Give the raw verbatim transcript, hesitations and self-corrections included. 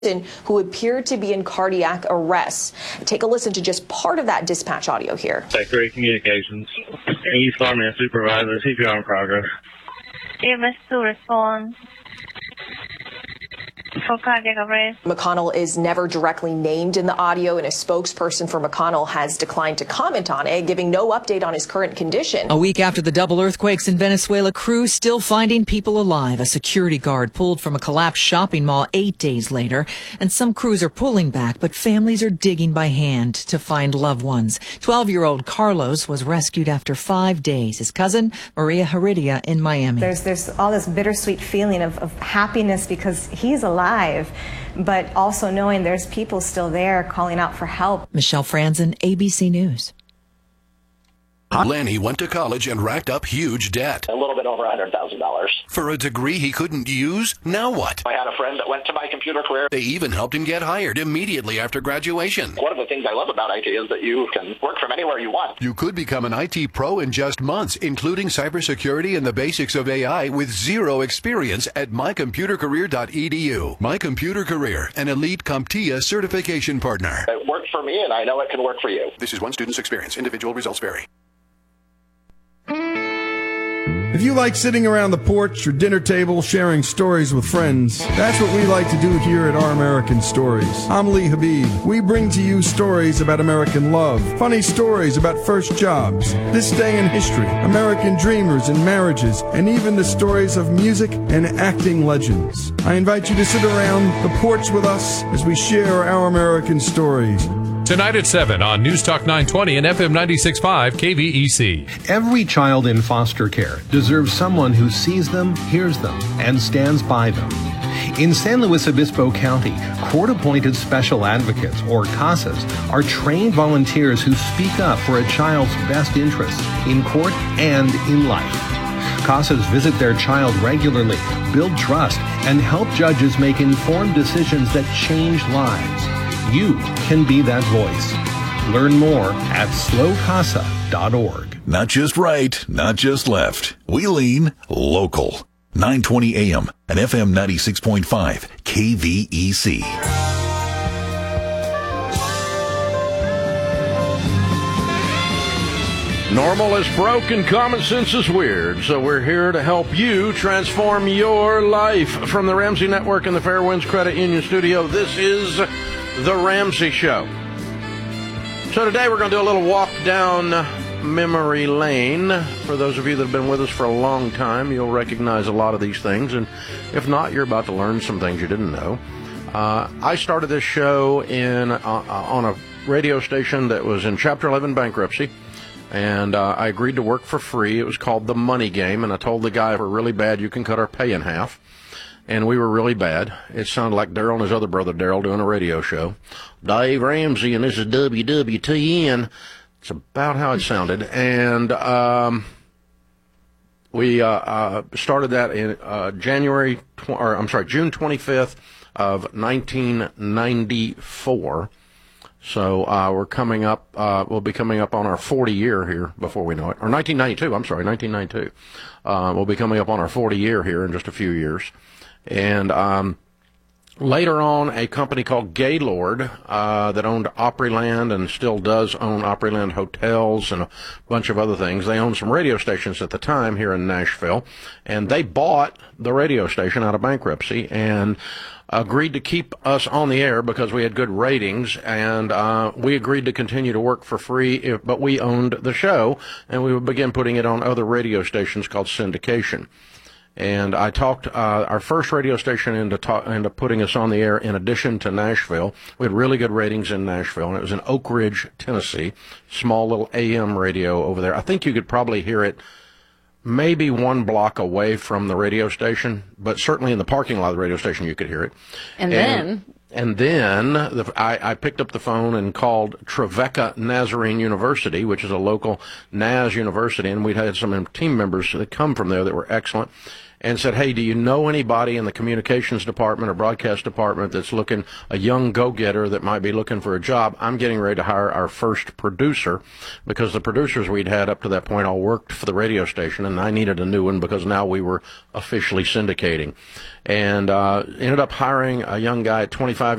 who appeared to be in cardiac arrest. Take a listen to just part of that dispatch audio here. Secretary of Communications, East Army Supervisor, C P R in progress. Give us to respond for cardiac arrest. McConnell is never directly named in the audio, and a spokesperson for McConnell has declined to comment on it, giving no update on his current condition. A week after the double earthquakes in Venezuela, crews still finding people alive. A security guard pulled from a collapsed shopping mall eight days later, and some crews are pulling back, but families are digging by hand to find loved ones. twelve-year-old Carlos was rescued after five days. His cousin, Maria Heredia, in Miami. There's, there's all this bittersweet feeling of, of happiness because he's alive. Alive, but also knowing there's people still there calling out for help. Michelle Franzen, A B C News. Lenny went to college and racked up huge debt. A little bit over one hundred thousand dollars. For a degree he couldn't use? Now what? I had a friend that went to My Computer Career. They even helped him get hired immediately after graduation. One of the things I love about I T is that you can work from anywhere you want. You could become an I T pro in just months, including cybersecurity and the basics of A I with zero experience at my computer career dot e d u. My Computer Career, an elite CompTIA certification partner. It worked for me, and I know it can work for you. This is one student's experience. Individual results vary. If you like sitting around the porch or dinner table sharing stories with friends, that's what we like to do here at Our American Stories. I'm Lee Habib. We bring to you stories about American love, funny stories about first jobs, this day in history, American dreamers and marriages, and even the stories of music and acting legends. I invite you to sit around the porch with us as we share Our American Stories. Tonight at seven on News Talk nine twenty and F M ninety-six point five K V E C. Every child in foster care deserves someone who sees them, hears them, and stands by them. In San Luis Obispo County, court-appointed special advocates, or CASAs, are trained volunteers who speak up for a child's best interests in court and in life. CASAs visit their child regularly, build trust, and help judges make informed decisions that change lives. You can be that voice. Learn more at slow casa dot org. Not just right, not just left. We lean local. nine twenty A M and F M ninety-six point five K V E C. Normal is broken, common sense is weird, so we're here to help you transform your life. From the Ramsey Network and the Fairwinds Credit Union Studio, this is The Ramsey Show. So today we're going to do a little walk down memory lane. For those of you that have been with us for a long time, you'll recognize a lot of these things, and if not, you're about to learn some things you didn't know. Uh, I started this show in uh, on a radio station that was in Chapter eleven bankruptcy. And uh, I agreed to work for free. It was called The Money Game, and I told the guy, if we're really bad, you can cut our pay in half. And we were really bad. It sounded like Daryl and his other brother Daryl doing a radio show. Dave Ramsey, and this is W W T N. It's about how it sounded. And um, we uh, uh, started that in uh, January, tw- or I'm sorry, June twenty-fifth of nineteen ninety-four. So uh, we're coming up, uh, we'll be coming up on our forty year here before we know it. Or nineteen ninety-two, I'm sorry, nineteen ninety-two. Uh, we'll be coming up on our forty year here in just a few years. And um, later on, a company called Gaylord uh, that owned Opryland and still does own Opryland Hotels and a bunch of other things. They owned some radio stations at the time here in Nashville. And they bought the radio station out of bankruptcy and agreed to keep us on the air because we had good ratings, and uh, we agreed to continue to work for free, if, but we owned the show, and we would begin putting it on other radio stations called syndication. And I talked uh, our first radio station into, ta- into putting us on the air in addition to Nashville. We had really good ratings in Nashville, and it was in Oak Ridge, Tennessee, small little A M radio over there. I think you could probably hear it maybe one block away from the radio station, but certainly in the parking lot of the radio station you could hear it. And, and then? And then the, I, I picked up the phone and called Trevecca Nazarene University, which is a local N A S university, and we'd had some team members that come from there that were excellent. and said, hey, do you know anybody in the communications department or broadcast department that's looking, a young go-getter that might be looking for a job? I'm getting ready to hire our first producer, because the producers we'd had up to that point all worked for the radio station, and I needed a new one because now we were officially syndicating. And uh, ended up hiring a young guy at twenty-five